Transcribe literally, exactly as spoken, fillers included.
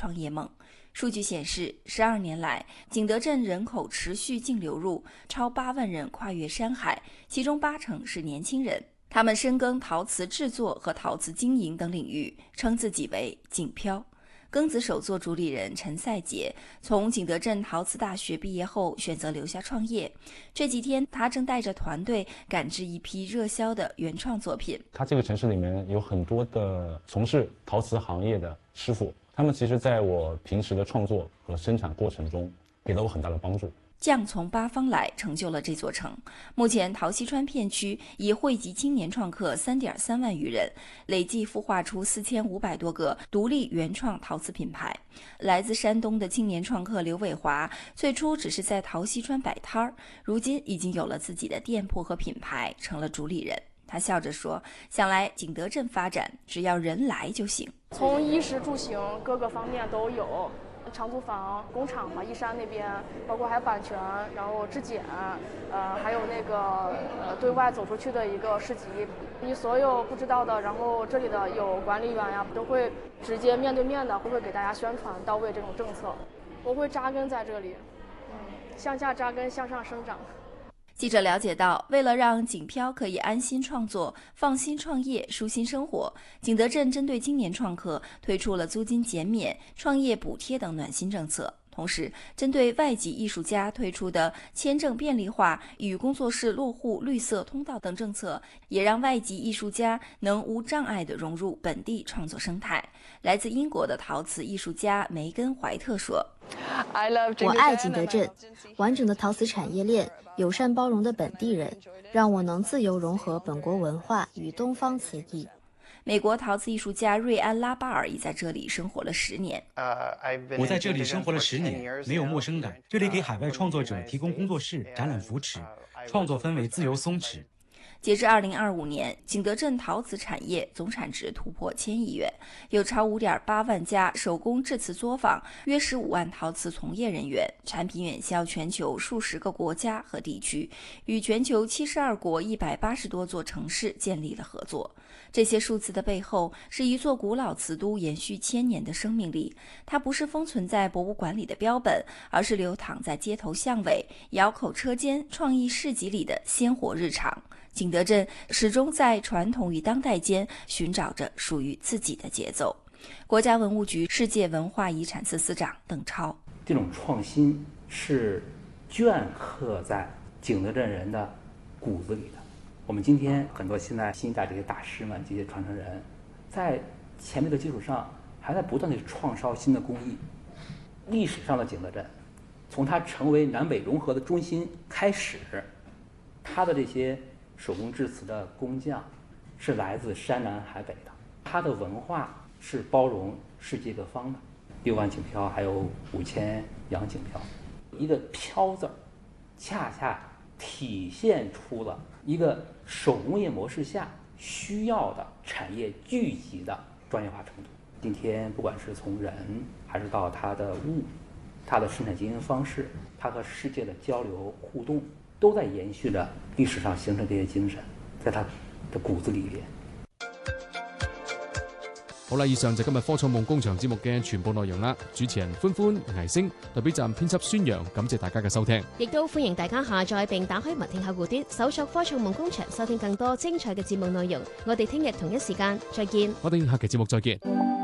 创业梦。数据显示，十二年来，景德镇人口持续净流入，超八万人跨越山海，其中八成是年轻人。他们深耕陶瓷制作和陶瓷经营等领域，称自己为景漂。庚子手作主理人陈赛杰从景德镇陶瓷大学毕业后，选择留下创业。这几天，他正带着团队赶制一批热销的原创作品。 他这个城市里面有很多的从事陶瓷行业的师傅，他们其实在我平时的创作和生产过程中，给了我很大的帮助。 匠从八方来，成就了这座城。目前，陶溪川片区已汇集青年创客 三点三万余人，累计孵化出四千五百多个独立原创陶瓷品牌。来自山东的青年创客刘伟华，最初只是在陶溪川摆摊儿，如今已经有了自己的店铺和品牌，成了主理人。他笑着说：“想来景德镇发展，只要人来就行。 从衣食住行各个方面都有。”长租房、工厂嘛，义山那边，包括还有版权，然后质检，呃，还有那个呃对外走出去的一个市集，你所有不知道的，然后这里的有管理员呀，都会直接面对面的，会给大家宣传到位这种政策。我会扎根在这里，嗯，向下扎根，向上生长。 记者了解到，为了让景漂可以安心创作、放心创业、舒心生活，景德镇针对青年创客推出了租金减免、创业补贴等暖心政策。同时，针对外籍艺术家推出的签证便利化与工作室落户绿色通道等政策，也让外籍艺术家能无障碍地融入本地创作生态。来自英国的陶瓷艺术家梅根·怀特说：“ 我爱景德镇，完整的陶瓷产业链，友善包容的本地人，让我能自由融合本国文化与东方瓷艺。” 美国陶瓷艺术家瑞安·拉巴尔已在这里生活了十年。 我在这里生活了十年，没有陌生感。这里给海外创作者提供工作室、展览扶持，创作氛围自由松弛。 截至二零二五年，景德镇陶瓷产业总产值突破千亿元，有超五点八万家手工制瓷作坊，约十五万陶瓷从业人员，产品远销全球数十个国家和地区，与全球七十二国一百八十多座城市建立了合作。这些数字的背后，是一座古老瓷都延续千年的生命力。它不是封存在博物馆里的标本，而是流淌在街头巷尾、窑口车间、创意市集里的鲜活日常。景德镇始终在传统与当代间寻找着属于自己的节奏。国家文物局世界文化遗产司司长邓超： 这种创新是镌刻在景德镇人的骨子里的。我们今天很多现在新一代这些大师们、这些传承人，在前面的基础上，还在不断的创烧新的工艺。历史上的景德镇，从它成为南北融合的中心开始，它的这些手工制瓷的工匠是来自山南海北的，它的文化是包容世界各方的。六万景漂，还有五千洋景漂，一个漂字儿，恰恰体现出了一个手工业模式下需要的产业聚集的专业化程度。今天不管是从人，还是到它的物，它的生产经营方式，它和世界的交流互动，都在延续着历史上形成这些精神，在它的骨子里面。 好啦，以上就今日科創夢工場節目嘅全部內容啦。主持人歡歡、倪星，代表站編輯孫陽，感謝大家嘅收聽。 亦都歡迎大家下載並打開文聽客戶端，搜索科創夢工場，收聽更多精彩嘅節目內容。我哋聽日同一時間再見。 我哋下期節目再見。